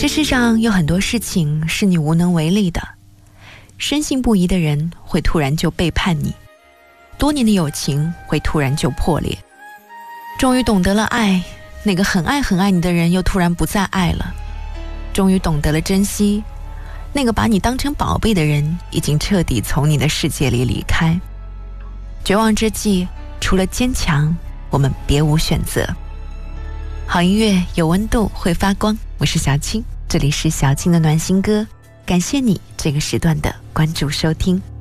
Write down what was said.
这世上有很多事情是你无能为力的，深信不疑的人会突然就背叛你，多年的友情会突然就破裂。终于懂得了爱，那个很爱很爱你的人又突然不再爱了。终于懂得了珍惜，那个把你当成宝贝的人已经彻底从你的世界里离开。绝望之际，除了坚强，我们别无选择。好音乐有温度，会发光。我是小青，这里是小青的暖心歌，感谢你这个时段的关注收听。